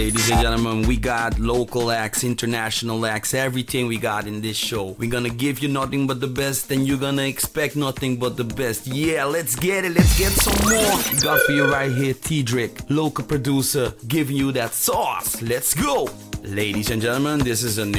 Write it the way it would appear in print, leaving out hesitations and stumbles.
Ladies and gentlemen, we got local acts, international acts, everything we got in this show. We're gonna give you nothing but the best, and you're gonna expect nothing but the best. Yeah, let's get it, let's get some more. We got for you right here, T-Drick, local producer, giving you that sauce. Let's go! Ladies and gentlemen, this is a new